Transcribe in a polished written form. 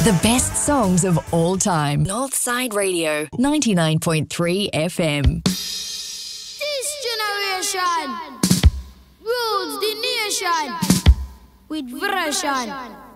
The best songs of all time. Northside Radio, 99.3 FM. This generation rules the nation with version.